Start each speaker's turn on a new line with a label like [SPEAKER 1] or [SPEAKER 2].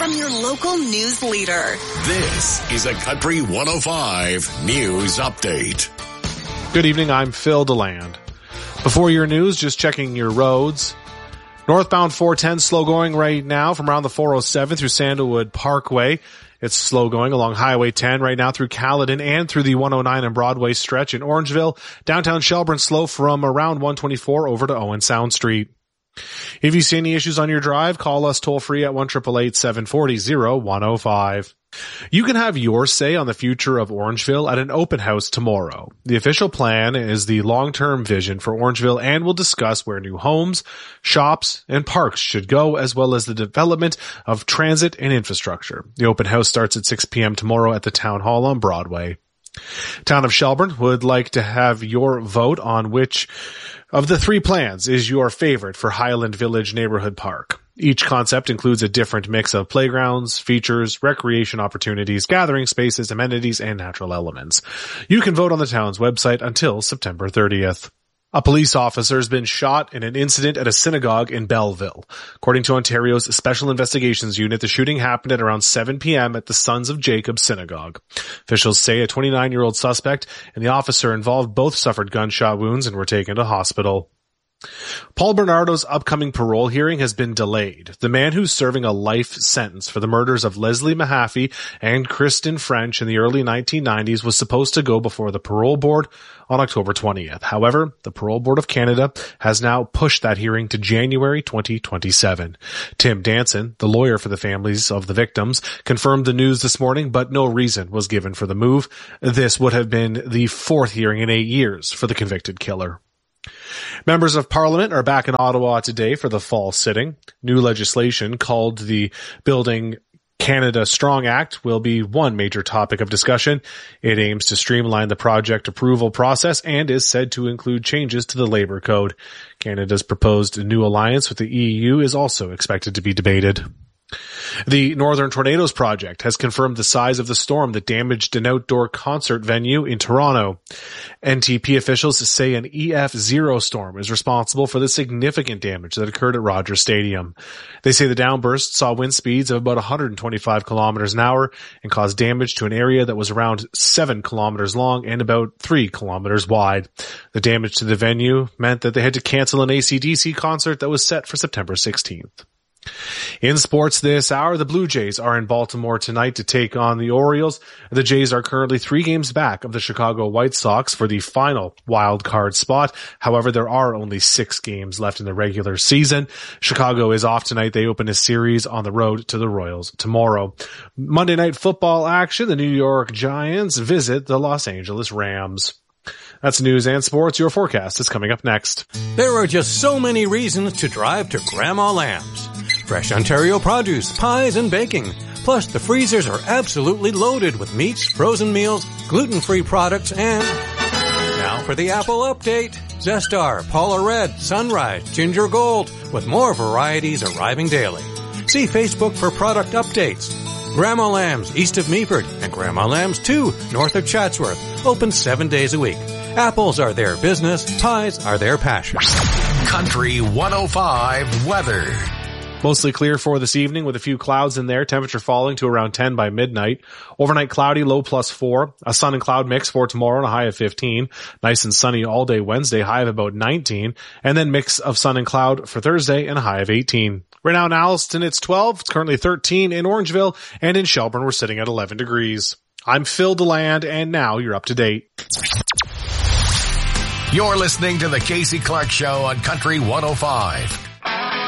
[SPEAKER 1] from your local news leader.
[SPEAKER 2] This is a Country 105 News Update.
[SPEAKER 3] Good evening, I'm Phil DeLand. Before your news, just checking your roads. Northbound 410 slow going right now from around the 407 through Sandalwood Parkway. It's slow going along Highway 10 right now through Caledon and through the 109 and Broadway stretch in Orangeville. Downtown Shelburne slow from around 124 over to Owen Sound Street. If you see any issues on your drive, call us toll free at 1-888-740-0105. You can have your say on the future of Orangeville at an open house tomorrow. The official plan is the long-term vision for Orangeville and will discuss where new homes, shops, and parks should go, as well as the development of transit and infrastructure. The open house starts at 6 p.m. tomorrow at the Town Hall on Broadway. Town of Shelburne would like to have your vote on which of the three plans is your favorite for Highland Village Neighborhood Park. Each concept includes a different mix of playgrounds, features, recreation opportunities, gathering spaces, amenities, and natural elements. You can vote on the town's website until September 30th. A police officer has been shot in an incident at a synagogue in Belleville. According to Ontario's Special Investigations Unit, the shooting happened at around 7 p.m. at the Sons of Jacob Synagogue. Officials say a 29-year-old suspect and the officer involved both suffered gunshot wounds and were taken to hospital. Paul Bernardo's upcoming parole hearing has been delayed. The man who's serving a life sentence for the murders of Leslie Mahaffey and Kristen French in the early 1990s was supposed to go before the parole board on October 20th. However, the Parole Board of Canada has now pushed that hearing to January 2027. Tim Danson, the lawyer for the families of the victims, confirmed the news this morning, but no reason was given for the move. This would have been the fourth hearing in 8 years for the convicted killer. Members of Parliament are back in Ottawa today for the fall sitting. New legislation called the Building Canada Strong Act will be one major topic of discussion. It aims to streamline the project approval process and is said to include changes to the Labour Code. Canada's proposed new alliance with the EU is also expected to be debated. The Northern Tornadoes Project has confirmed the size of the storm that damaged an outdoor concert venue in Toronto. NTP officials say an EF0 storm is responsible for the significant damage that occurred at Rogers Stadium. They say the downburst saw wind speeds of about 125 kilometers an hour and caused damage to an area that was around 7 kilometers long and about 3 kilometers wide. The damage to the venue meant that they had to cancel an AC/DC concert that was set for September 16th. In sports this hour, the Blue Jays are in Baltimore tonight to take on the Orioles. The Jays are currently 3 games back of the Chicago White Sox for the final wild card spot. However, there are only 6 games left in the regular season. Chicago is off tonight. They open a series on the road to the Royals tomorrow. Monday night football action. The New York Giants visit the Los Angeles Rams. That's news and sports. Your forecast is coming up next.
[SPEAKER 4] There are just so many reasons to drive to Grandma Lamb's. Fresh Ontario produce, pies, and baking. Plus, the freezers are absolutely loaded with meats, frozen meals, gluten-free products, and... Now for the Apple update. Zestar, Paula Red, Sunrise, Ginger Gold, with more varieties arriving daily. See Facebook for product updates. Grandma Lamb's, east of Meaford, and Grandma Lamb's 2, north of Chatsworth, open 7 days a week. Apples are their business, pies are their passion.
[SPEAKER 2] Country 105 weather.
[SPEAKER 3] Mostly clear for this evening with a few clouds in there. Temperature falling to around 10 by midnight. Overnight cloudy, low +4. A sun and cloud mix for tomorrow and a high of 15. Nice and sunny all day Wednesday, high of about 19. And then mix of sun and cloud for Thursday and a high of 18. Right now in Alliston, it's 12. It's currently 13 in Orangeville. And in Shelburne, we're sitting at 11 degrees. I'm Phil DeLand, and now you're up to date.
[SPEAKER 2] You're listening to the Casey Clark Show on Country 105.